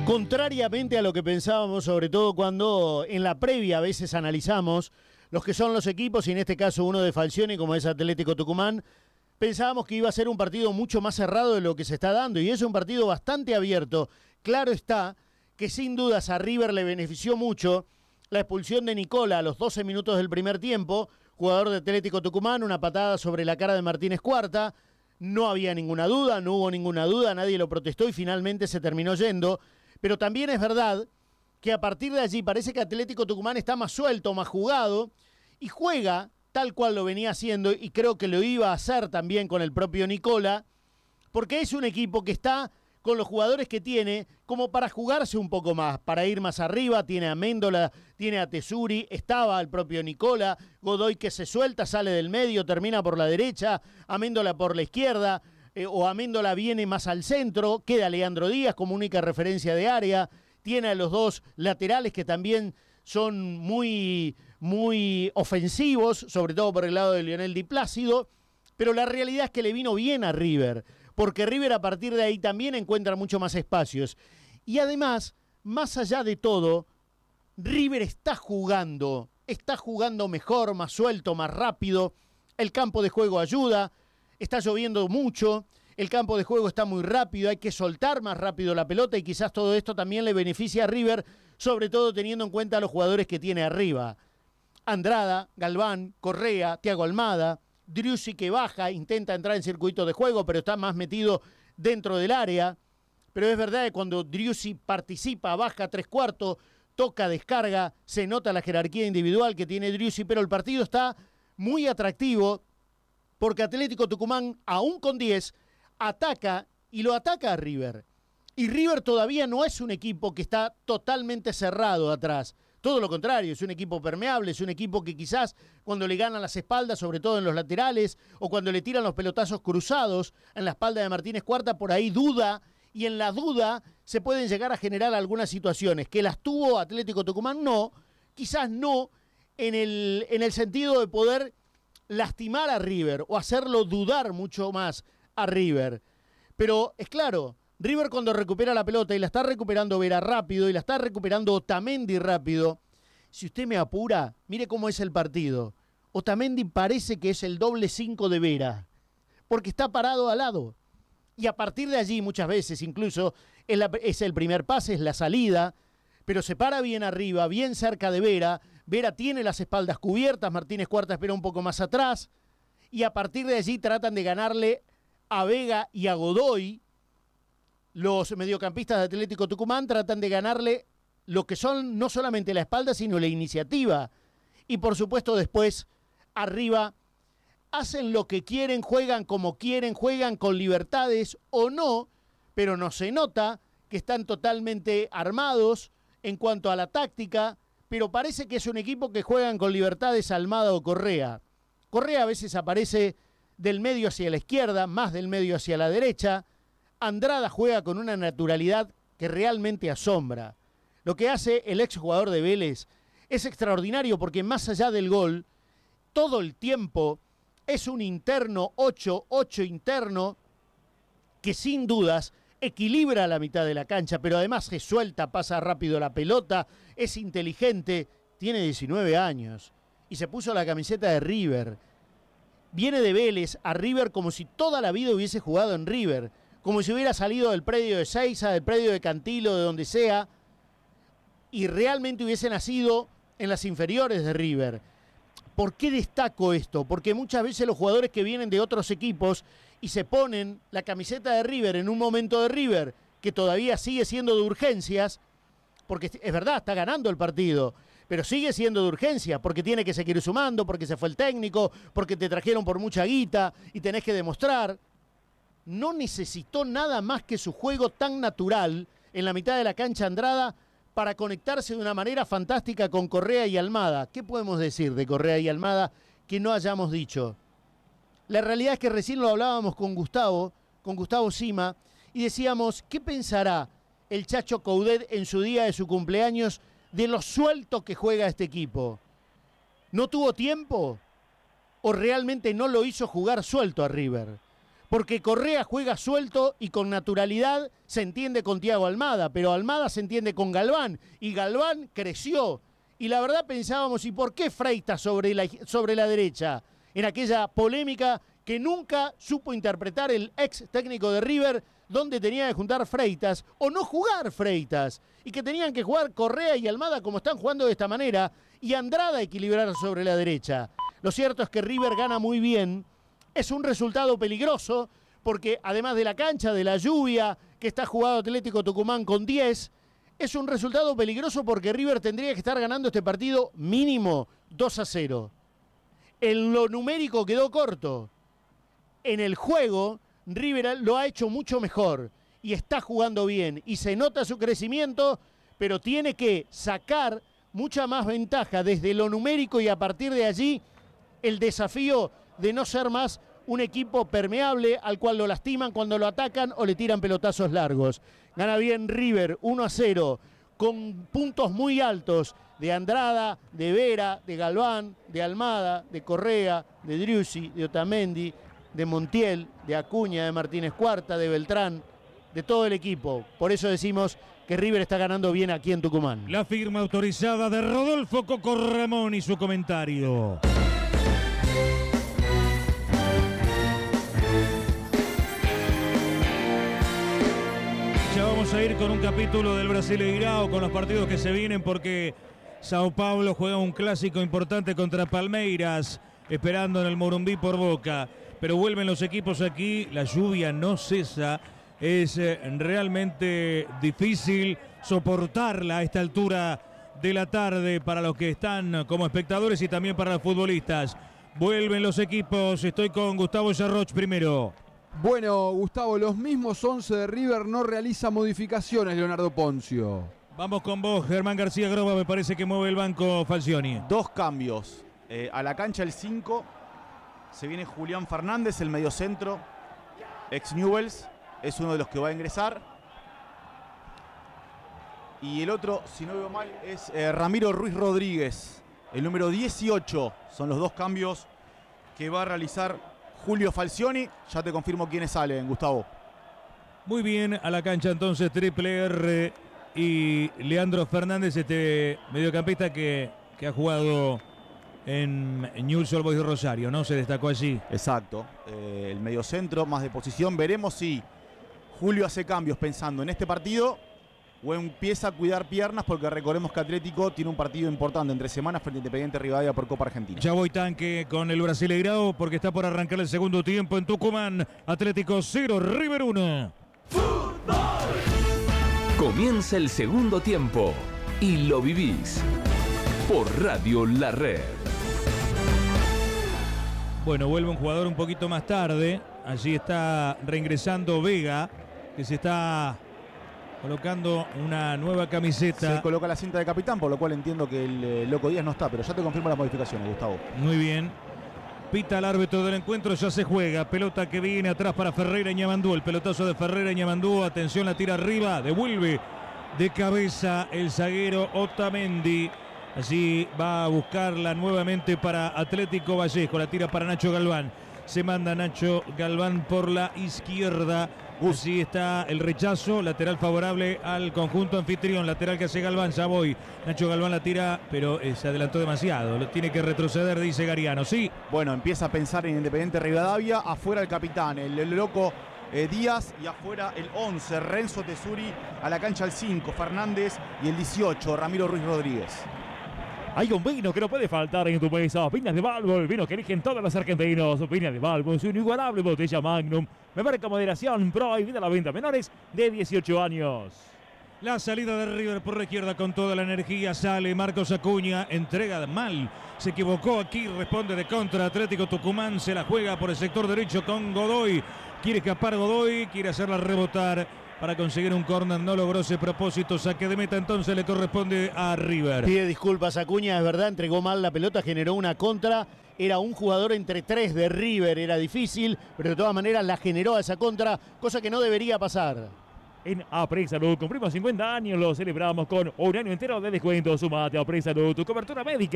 Contrariamente a lo que pensábamos, sobre todo cuando en la previa a veces analizamos los que son los equipos, y en este caso uno de Falcioni como es Atlético Tucumán, pensábamos que iba a ser un partido mucho más cerrado de lo que se está dando, y es un partido bastante abierto. Claro está que sin dudas a River le benefició mucho la expulsión de Nicola a los 12 minutos del primer tiempo, jugador de Atlético Tucumán, una patada sobre la cara de Martínez Cuarta. No había ninguna duda, no hubo ninguna duda, nadie lo protestó y finalmente se terminó yendo. Pero también es verdad que a partir de allí parece que Atlético Tucumán está más suelto, más jugado y juega tal cual lo venía haciendo, y creo que lo iba a hacer también con el propio Nicola, porque es un equipo que está con los jugadores que tiene como para jugarse un poco más, para ir más arriba. Tiene a Méndola, tiene a Tesuri, estaba el propio Nicola, Godoy que se suelta, sale del medio, termina por la derecha, a Méndola por la izquierda, o Améndola viene más al centro, queda Leandro Díaz como única referencia de área, tiene a los dos laterales que también son muy, muy ofensivos, sobre todo por el lado de Lionel Di Plácido, pero la realidad es que le vino bien a River, porque River a partir de ahí también encuentra mucho más espacios. Y además, más allá de todo, River está jugando mejor, más suelto, más rápido, el campo de juego ayuda. Está lloviendo mucho, el campo de juego está muy rápido, hay que soltar más rápido la pelota y quizás todo esto también le beneficia a River, sobre todo teniendo en cuenta a los jugadores que tiene arriba. Andrada, Galván, Correa, Thiago Almada, Driussi que baja, intenta entrar en circuito de juego, pero está más metido dentro del área. Pero es verdad que cuando Driussi participa, baja 3/4, toca, descarga, se nota la jerarquía individual que tiene Driussi, pero el partido está muy atractivo, porque Atlético Tucumán, aún con 10, ataca y lo ataca a River. Y River todavía no es un equipo que está totalmente cerrado atrás. Todo lo contrario, es un equipo permeable, es un equipo que quizás cuando le ganan las espaldas, sobre todo en los laterales, o cuando le tiran los pelotazos cruzados en la espalda de Martínez Cuarta, por ahí duda, y en la duda se pueden llegar a generar algunas situaciones. ¿Que las tuvo Atlético Tucumán? No, quizás no en el sentido de poder lastimar a River o hacerlo dudar mucho más a River. Pero es claro, River cuando recupera la pelota, y la está recuperando Vera rápido, y la está recuperando Otamendi rápido, si usted me apura, mire cómo es el partido. Otamendi parece que es el doble 5 de Vera, porque está parado al lado. Y a partir de allí muchas veces incluso es el primer pase, es la salida, pero se para bien arriba, bien cerca de Vera. Vera tiene las espaldas cubiertas, Martínez Cuarta espera un poco más atrás, y a partir de allí tratan de ganarle a Vega y a Godoy. Los mediocampistas de Atlético Tucumán tratan de ganarle lo que son no solamente la espalda, sino la iniciativa. Y por supuesto después, arriba, hacen lo que quieren, juegan como quieren, juegan con libertades o no, pero no se nota que están totalmente armados en cuanto a la táctica, pero parece que es un equipo que juegan con libertades Almada o Correa. Correa a veces aparece del medio hacia la izquierda, más del medio hacia la derecha. Andrada juega con una naturalidad que realmente asombra. Lo que hace el exjugador de Vélez es extraordinario, porque más allá del gol, todo el tiempo es un interno 8 interno que sin dudas equilibra la mitad de la cancha, pero además se suelta, pasa rápido la pelota, es inteligente, tiene 19 años y se puso la camiseta de River. Viene de Vélez a River como si toda la vida hubiese jugado en River, como si hubiera salido del predio de Seiza, del predio de Cantilo, de donde sea, y realmente hubiese nacido en las inferiores de River. ¿Por qué destaco esto? Porque muchas veces los jugadores que vienen de otros equipos y se ponen la camiseta de River en un momento de River que todavía sigue siendo de urgencias, porque es verdad, está ganando el partido, pero sigue siendo de urgencia, porque tiene que seguir sumando, porque se fue el técnico, porque te trajeron por mucha guita y tenés que demostrar. No necesitó nada más que su juego tan natural en la mitad de la cancha Andrada para conectarse de una manera fantástica con Correa y Almada. ¿Qué podemos decir de Correa y Almada que no hayamos dicho? La realidad es que recién lo hablábamos con Gustavo Sima, y decíamos, ¿qué pensará el Chacho Coudet en su día de su cumpleaños de lo suelto que juega este equipo? ¿No tuvo tiempo? ¿O realmente no lo hizo jugar suelto a River? porque Correa juega suelto y con naturalidad se entiende con Thiago Almada, pero Almada se entiende con Galván, y Galván creció. Y la verdad pensábamos, ¿y por qué Freitas sobre la derecha? En aquella polémica que nunca supo interpretar el ex técnico de River, donde tenía que juntar Freitas o no jugar Freitas, y que tenían que jugar Correa y Almada como están jugando de esta manera, y Andrada equilibrar sobre la derecha. Lo cierto es que River gana muy bien. Es un resultado peligroso porque además de la cancha, de la lluvia, que está jugado Atlético Tucumán con 10, es un resultado peligroso porque River tendría que estar ganando este partido mínimo 2-0. En lo numérico quedó corto. En el juego, River lo ha hecho mucho mejor y está jugando bien y se nota su crecimiento, pero tiene que sacar mucha más ventaja desde lo numérico y a partir de allí el desafío de no ser más un equipo permeable al cual lo lastiman cuando lo atacan o le tiran pelotazos largos. Gana bien River 1-0 con puntos muy altos de Andrada, de Vera, de Galván, de Almada, de Correa, de Driussi, de Otamendi, de Montiel, de Acuña, de Martínez Cuarta, de Beltrán, de todo el equipo. Por eso decimos que River está ganando bien aquí en Tucumán. La firma autorizada de Rodolfo Coco Ramón y su comentario. Ya vamos a ir con un capítulo del Brasileirao, con los partidos que se vienen, porque Sao Paulo juega un clásico importante contra Palmeiras, esperando en el Morumbi por Boca. Pero vuelven los equipos aquí, la lluvia no cesa, es realmente difícil soportarla a esta altura de la tarde para los que están como espectadores y también para los futbolistas. Vuelven los equipos, estoy con Gustavo Yarroch primero. Bueno, Gustavo, los mismos 11 de River no realiza modificaciones, Leonardo Poncio. Vamos con vos, Germán García Groba, me parece que mueve el banco Falcioni. 2 cambios. A la cancha el 5 se viene Julián Fernández, el mediocentro, ex Newell's, es uno de los que va a ingresar. Y el otro, si no veo mal, es Ramiro Ruiz Rodríguez, el número 18. Son los 2 cambios que va a realizar Julio Falcioni. Ya te confirmo quiénes salen, Gustavo. Muy bien, a la cancha entonces Triple R y Leandro Fernández, este mediocampista que ha jugado en Newell's Old Boys de Rosario, ¿no? Se destacó allí. Exacto, el mediocentro más de posición. Veremos si Julio hace cambios pensando en este partido o empieza a cuidar piernas, porque recordemos que Atlético tiene un partido importante entre semanas frente a Independiente Rivadavia por Copa Argentina. Ya voy tanque con el Brasileirao porque está por arrancar el segundo tiempo en Tucumán. Atlético 0, River 1. Comienza el segundo tiempo y lo vivís por Radio La Red. Bueno, vuelve un jugador un poquito más tarde. Allí está reingresando Vega, que se está colocando una nueva camiseta. Se coloca la cinta de capitán, por lo cual entiendo que el Loco Díaz no está, pero ya te confirmo las modificaciones, Gustavo. Muy bien. Pita el árbitro del encuentro, ya se juega. Pelota que viene atrás para Ferreira y Ñamandú. El pelotazo de Ferreira y Ñamandú. Atención, la tira arriba. Devuelve de cabeza el zaguero Otamendi. Allí va a buscarla nuevamente para Atlético Vallejo. La tira para Nacho Galván. Se manda Nacho Galván por la izquierda. Así está el rechazo, lateral favorable al conjunto anfitrión, lateral que hace Galván, ya voy. Nacho Galván la tira, pero se adelantó demasiado, lo tiene que retroceder, dice Gariano, sí. Bueno, empieza a pensar en Independiente Rivadavia, afuera el capitán, el Loco Díaz, y afuera el 11, Renzo Tesuri, a la cancha el 5, Fernández, y el 18, Ramiro Ruiz Rodríguez. Hay un vino que no puede faltar en tu mesa. Viñas de Balbo, el vino que eligen todos los argentinos. Viñas de Balbo, su inigualable botella Magnum. Me marca moderación, prohibida la venta a menores de 18 años. La salida de River por la izquierda con toda la energía. Sale Marcos Acuña, entrega mal. Se equivocó aquí, responde de contra. Atlético Tucumán se la juega por el sector derecho con Godoy. Quiere escapar Godoy, quiere hacerla rebotar para conseguir un córner, no logró ese propósito, saque de meta, entonces le corresponde a River. Pide disculpas Acuña, es verdad, entregó mal la pelota, generó una contra, era un jugador entre 3 de River, era difícil, pero de todas maneras la generó a esa contra, cosa que no debería pasar. En Apresalud cumplimos 50 años, lo celebramos con un año entero de descuento. Sumate a Apresalud, tu cobertura médica